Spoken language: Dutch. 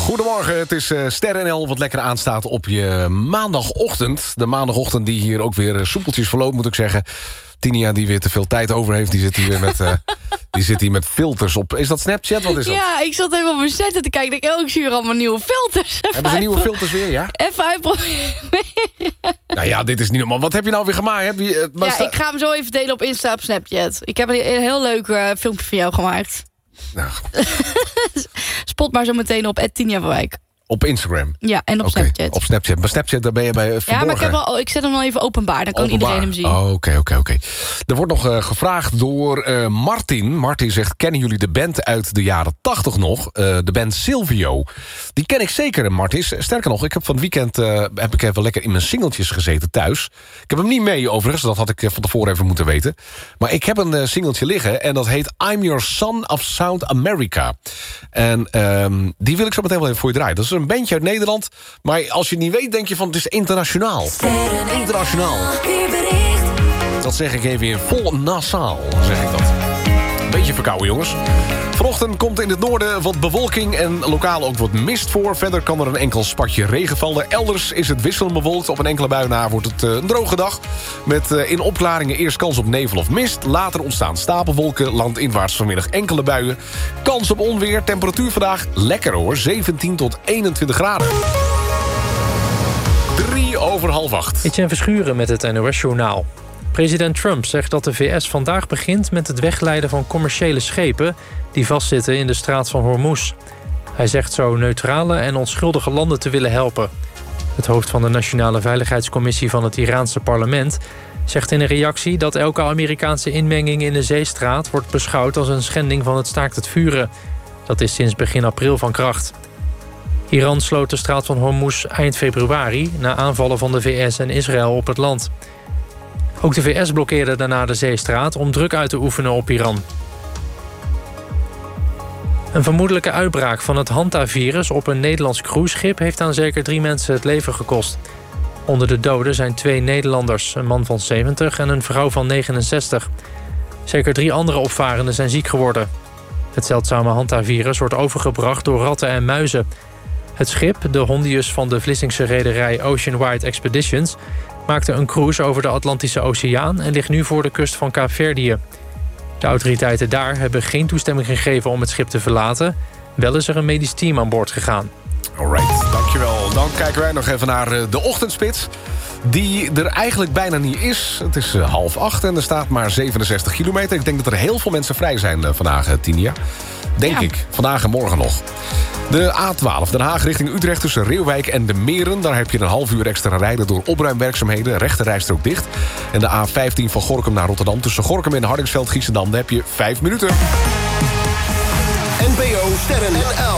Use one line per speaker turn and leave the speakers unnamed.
Goedemorgen, het is Ster NL wat lekker aanstaat op je maandagochtend. De maandagochtend die hier ook weer soepeltjes verloopt, moet ik zeggen. Tinia, die weer te veel tijd over heeft, die zit hier met filters op. Is dat Snapchat? Wat is dat?
Ja, ik zat even op mijn zetten te kijken. Ik zie hier allemaal nieuwe filters.
Hebben ze nieuwe filters weer, ja?
Even uitproberen.
Nou ja, dit is niet normaal. Wat heb je nou weer gemaakt?
Ik ga hem zo even delen op Insta, op Snapchat. Ik heb een heel leuk filmpje van jou gemaakt.
Nou.
Spot maar zo meteen op @TiniaVanWijk.
Op Instagram?
Ja, en op Snapchat.
Op Snapchat. Maar Snapchat, daar ben je bij verborgen.
Ja, maar ik zet hem wel even openbaar. Dan kan iedereen hem zien.
Oké. Er wordt nog gevraagd door Martin. Martin zegt, kennen jullie de band uit de jaren 80 nog? De band Silvio. Die ken ik zeker, Martin. Sterker nog, ik heb van het weekend heb ik even lekker in mijn singeltjes gezeten thuis. Ik heb hem niet mee overigens. Dat had ik van tevoren even moeten weten. Maar ik heb een singeltje liggen. En dat heet I'm Your Son of Sound America. En die wil ik zo meteen wel even voor je draaien. Dat is een bandje uit Nederland. Maar als je het niet weet, denk je van het is internationaal. Internationaal. Dat zeg ik even in vol nasaal, zeg ik dat. Een beetje verkouden, jongens. Vanochtend komt in het noorden wat bewolking en lokaal ook wat mist voor. Verder kan er een enkel spatje regen vallen. Elders is het wisselend bewolkt. Op een enkele bui na wordt het een droge dag. Met in opklaringen eerst kans op nevel of mist. Later ontstaan stapelwolken. Landinwaarts vanmiddag enkele buien. Kans op onweer. Temperatuur vandaag lekker hoor. 17 tot 21 graden. 7:03.
Etienne Verschuren met het NOS-journaal. President Trump zegt dat de VS vandaag begint met het wegleiden van commerciële schepen die vastzitten in de straat van Hormuz. Hij zegt zo neutrale en onschuldige landen te willen helpen. Het hoofd van de Nationale Veiligheidscommissie van het Iraanse parlement zegt in een reactie dat elke Amerikaanse inmenging in de zeestraat wordt beschouwd als een schending van het staakt het vuren. Dat is sinds begin april van kracht. Iran sloot de straat van Hormuz eind februari na aanvallen van de VS en Israël op het land. Ook de VS blokkeerde daarna de zeestraat om druk uit te oefenen op Iran. Een vermoedelijke uitbraak van het Hanta-virus op een Nederlands cruiseschip heeft aan zeker 3 mensen het leven gekost. Onder de doden zijn 2 Nederlanders, een man van 70 en een vrouw van 69. Zeker 3 andere opvarenden zijn ziek geworden. Het zeldzame Hanta-virus wordt overgebracht door ratten en muizen. Het schip, de Hondius van de Vlissingse rederij Ocean Wide Expeditions, maakte een cruise over de Atlantische Oceaan en ligt nu voor de kust van Kaapverdië. De autoriteiten daar hebben geen toestemming gegeven om het schip te verlaten. Wel is er een medisch team aan boord gegaan.
Alright, dankjewel. Dan kijken wij nog even naar de ochtendspits. Die er eigenlijk bijna niet is. Het is 7:30 en er staat maar 67 kilometer. Ik denk dat er heel veel mensen vrij zijn vandaag, Tinia. Denk ik. Vandaag en morgen nog. De A12, Den Haag richting Utrecht tussen Reeuwijk en de Meren. Daar heb je een half uur extra rijden door opruimwerkzaamheden. Rechte rijstrook dicht. En de A15 van Gorinchem naar Rotterdam tussen Gorinchem en Hardingsveld-Giessendam. Daar heb je 5 minuten.
NPO Sterren NL.